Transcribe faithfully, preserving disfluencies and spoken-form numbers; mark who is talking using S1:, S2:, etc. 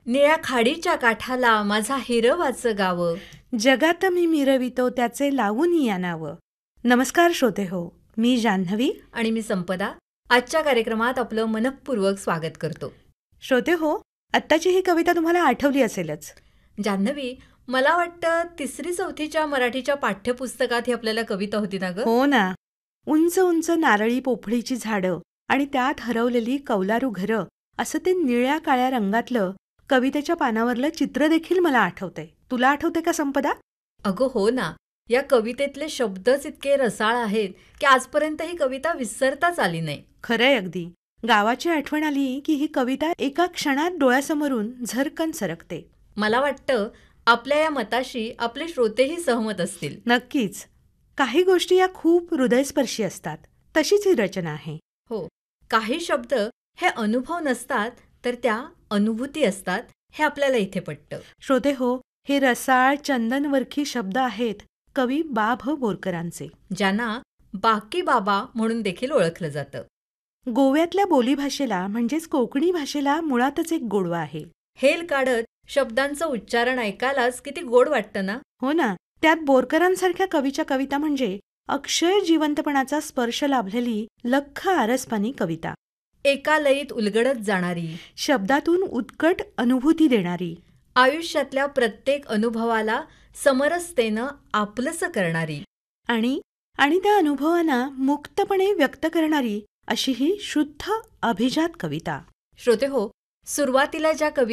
S1: निळ्या खाडीच्या काठाला माझा हिरवाचं गावं.
S2: जगात मी मिरवितो त्याचे लावून या नावं. नमस्कार श्रोते हो, मी जान्हवी
S1: आणि मी संपदा. आजच्या कार्यक्रमात आपलं मनःपूर्वक स्वागत करतो.
S2: श्रोते हो, आत्ताची ही कविता तुम्हाला आठवली असेलच.
S1: जान्हवी, मला वाटतं तिसरी चौथीच्या मराठीच्या पाठ्यपुस्तकात ही आपल्याला कविता होती ना ग?
S2: हो ना. उंच उंच नारळी पोफळीची झाडं आणि त्यात हरवलेली कौलारू घरं असं ते निळ्या काळ्या रंगातलं कवितेच्या पानावरलं चित्र देखील मला आठवतंय. तुला आठवते का संपदा?
S1: अगं हो ना. या कवितेतले शब्दच इतके रसाळ आहेत की आजपर्यंत ही कविता विसरताच आली नाही.
S2: खरंय अगदी. गावाची आठवण आली की ही कविता एका क्षणात डोळ्यासमोरून झरकन सरकते.
S1: मला वाटतं आपल्या या मताशी आपले श्रोतेही सहमत असतील.
S2: नक्कीच. काही गोष्टी या खूप हृदयस्पर्शी असतात. तशीच ही रचना आहे.
S1: हो, काही शब्द हे अनुभव नसतात तर त्या अनुभूती असतात, हे आपल्याला इथे पटतं.
S2: श्रोते हो, हे रसाळ चंदनवरखी शब्द आहेत कवी बा भ बोरकरांचे,
S1: ज्यांना बाकी बाबा म्हणून देखील ओळखलं जातं.
S2: गोव्यातल्या बोलीभाषेला म्हणजेच कोकणी भाषेला मुळातच एक गोडवा आहे.
S1: हेल काढत शब्दांचं उच्चारण ऐकायलाच किती गोड वाटतं ना.
S2: हो ना. त्यात बोरकरांसारख्या कवीच्या कविता म्हणजे अक्षय जिवंतपणाचा स्पर्श लाभलेली लख्ख आरसपानी कविता.
S1: एका लयीत उलगडत जाणारी,
S2: शब्दातून उत्कट अनुभूती देणारी,
S1: आयुष्यातल्या प्रत्येक अनुभवाला समरसतेनं आपलंसं करणारी
S2: आणि आणि त्या अनुभवांना मुक्तपणे व्यक्त करणारी अशी ही शुद्ध अभिजात कविता.
S1: श्रोते हो, सुरुवातीला ज्या कवी